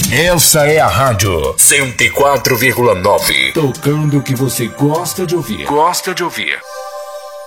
Essa é a Rádio 104,9. Tocando o que você gosta de ouvir. Gosta de ouvir.